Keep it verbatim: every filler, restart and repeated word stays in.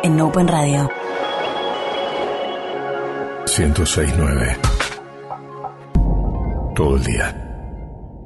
en Open Radio. ciento seis punto nueve. Todo el día.